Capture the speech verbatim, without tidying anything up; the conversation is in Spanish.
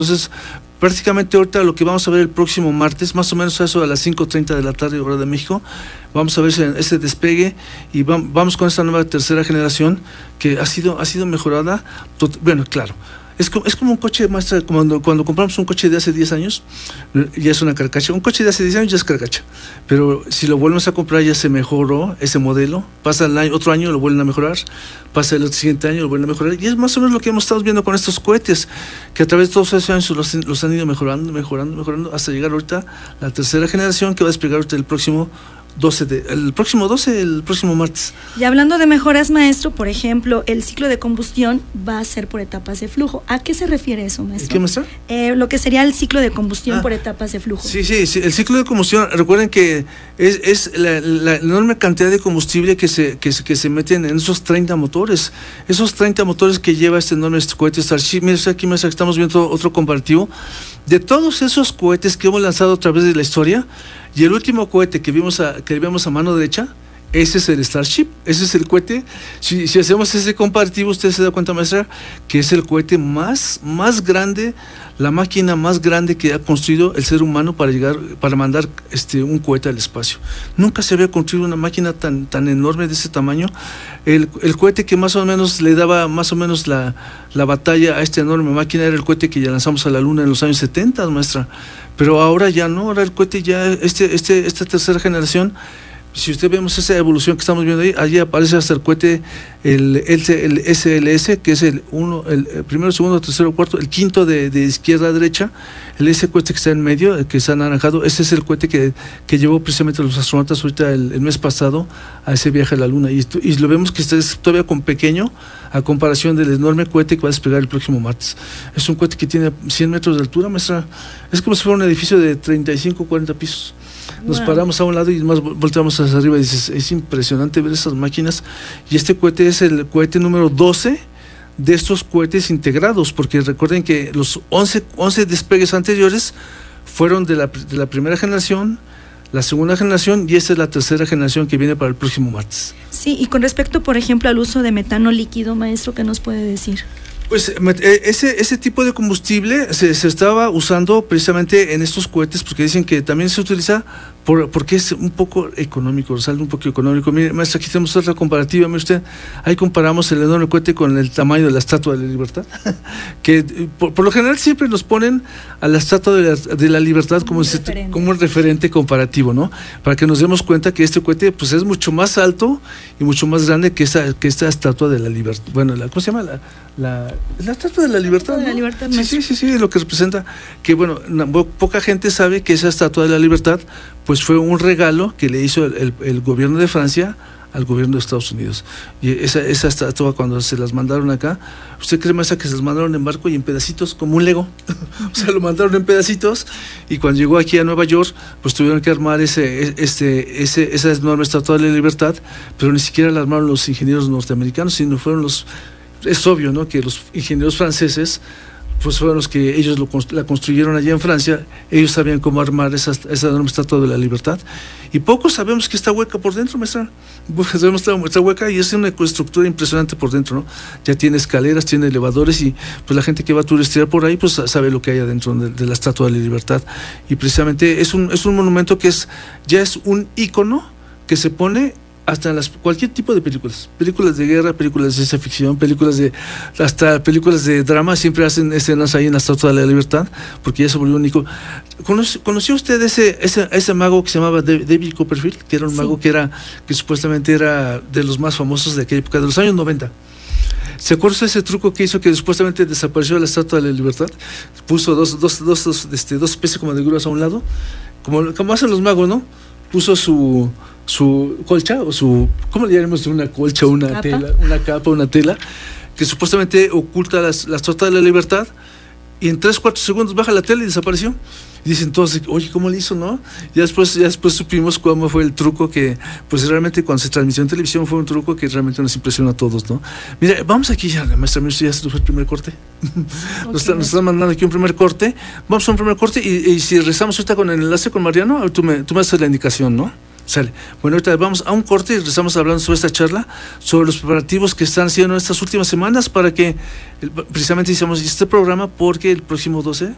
Entonces, prácticamente ahorita lo que vamos a ver el próximo martes, más o menos a eso a las cinco treinta de la tarde, hora de México, vamos a ver ese, ese despegue y vamos con esta nueva tercera generación que ha sido, ha sido mejorada. Bueno, claro. Es como, es como un coche, maestra, cuando, cuando compramos un coche de hace diez años, ya es una carcacha. Un coche de hace diez años ya es carcacha. Pero si lo vuelves a comprar, ya se mejoró ese modelo. Pasa el año, otro año, lo vuelven a mejorar. Pasa el siguiente año, lo vuelven a mejorar. Y es más o menos lo que hemos estado viendo con estos cohetes, que a través de todos esos años los, los han ido mejorando, mejorando, mejorando, hasta llegar ahorita la tercera generación que va a despegar ahorita el próximo doce de, el próximo doce, el próximo martes. Y hablando de mejoras, maestro, por ejemplo, el ciclo de combustión va a ser por etapas de flujo. ¿A qué se refiere eso, maestro? ¿Qué, maestra? Eh, lo que sería el ciclo de combustión ah, por etapas de flujo. Sí, sí, sí, el ciclo de combustión, recuerden que es, es la, la enorme cantidad de combustible que se, que, que se meten en esos treinta motores, esos treinta motores que lleva este enorme cohete Starship. Mira, aquí, maestra, estamos viendo otro comparativo de todos esos cohetes que hemos lanzado a través de la historia. Y el último cohete que vimos a, que vemos a mano derecha, ese es el Starship, ese es el cohete. Si, si hacemos ese comparativo, usted se da cuenta, maestra, que es el cohete más, más grande, la máquina más grande que ha construido el ser humano para llegar, para mandar este, un cohete al espacio. Nunca se había construido una máquina tan, tan enorme de ese tamaño. El, el cohete que más o menos le daba más o menos la, la batalla a esta enorme máquina era el cohete que ya lanzamos a la Luna en los años setenta, maestra. Pero ahora ya no, ahora el cohete ya, este, este, esta tercera generación, si usted vemos esa evolución que estamos viendo ahí, allí aparece hasta el cohete, el, el, el S L S, que es el uno, el, el primero, segundo, tercero, cuarto, el quinto de, de izquierda a derecha, el ese cohete que está en medio, el que está anaranjado, ese es el cohete que, que llevó precisamente a los astronautas ahorita el, el mes pasado a ese viaje a la Luna, y, y lo vemos que está todavía con pequeño a comparación del enorme cohete que va a despegar el próximo martes. Es un cohete que tiene cien metros de altura, maestra, es como si fuera un edificio de treinta y cinco, cuarenta pisos. Nos wow. paramos a un lado y más volteamos hacia arriba y dices, es impresionante ver esas máquinas. Y este cohete es el cohete número doce de estos cohetes integrados, porque recuerden que los once, once despegues anteriores fueron de la, de la primera generación, la segunda generación, y esta es la tercera generación que viene para el próximo martes. Sí, y con respecto, por ejemplo, al uso de metano líquido, maestro, ¿qué nos puede decir? Pues ese, ese tipo de combustible se, se estaba usando precisamente en estos cohetes, porque dicen que también se utiliza por, porque es un poco económico, sale un poco económico. Mire, maestra, aquí tenemos otra comparativa, mire usted, ahí comparamos el enorme cohete con el tamaño de la Estatua de la Libertad, que por, por lo general siempre nos ponen a la Estatua de la, de la Libertad como, ese, como un referente comparativo, ¿no? Para que nos demos cuenta que este cohete pues es mucho más alto y mucho más grande que esta, que esta Estatua de la Libertad. Bueno, la, ¿cómo se llama? La, la, la Estatua de la Libertad, de la ¿no? Libertad, sí, sí, sí, sí, lo que representa que, bueno, poca gente sabe que esa Estatua de la Libertad pues fue un regalo que le hizo el, el, el gobierno de Francia al gobierno de Estados Unidos. Y esa, esa estatua, cuando se las mandaron acá, ¿usted cree, maestra, que se las mandaron en barco y en pedacitos, como un Lego? O sea, lo mandaron en pedacitos, y cuando llegó aquí a Nueva York, pues tuvieron que armar ese, ese, ese, esa enorme Estatua de la Libertad, pero ni siquiera la armaron los ingenieros norteamericanos, sino fueron los... Es obvio, ¿no?, que los ingenieros franceses pues fueron los que ellos lo, la construyeron allá en Francia. Ellos sabían cómo armar esa, esa enorme Estatua de la Libertad, y pocos sabemos que está hueca por dentro, maestra. Sabemos que está hueca y es una estructura impresionante por dentro, ¿no? Ya tiene escaleras, tiene elevadores, y pues la gente que va a turistear por ahí pues sabe lo que hay adentro de, de la Estatua de la Libertad. Y precisamente es un, es un monumento que es ya es un ícono que se pone hasta en las, cualquier tipo de películas, películas de guerra, películas de ciencia ficción, películas de, hasta películas de drama, siempre hacen escenas ahí en la Estatua de la Libertad, porque ya se volvió único. ¿Conoció, ¿conoció usted ese, ese, ese mago que se llamaba David Copperfield, que era un sí. mago que era, que supuestamente era de los más famosos de aquella época, de los años noventa? ¿Se acuerda de ese truco que hizo que supuestamente desapareció la Estatua de la Libertad? Puso dos, dos, dos, dos, este, dos especies como de grúas a un lado, como, como hacen los magos, ¿no? Puso su su colcha, o su, ¿cómo le llamaremos? Una colcha, una ¿Capa? tela, una capa, una tela, que supuestamente oculta las, la Estatua de la Libertad, y en tres, cuatro segundos baja la tela y desapareció. Y dicen entonces, oye, ¿cómo le hizo, no? Ya después, ya después supimos cómo fue el truco, que pues realmente cuando se transmitió en televisión fue un truco que realmente nos impresionó a todos, ¿no? Mira, vamos aquí ya, la maestra, ya se fue el primer corte. Okay. Nos, está, nos están mandando aquí un primer corte. Vamos a un primer corte, y, y si rezamos ahorita con el enlace con Mariano, tú me, tú me haces la indicación, ¿no? Sale. Bueno, ahorita vamos a un corte y estamos hablando sobre esta charla, sobre los preparativos que están haciendo estas últimas semanas para que precisamente hicimos este programa, porque el próximo doce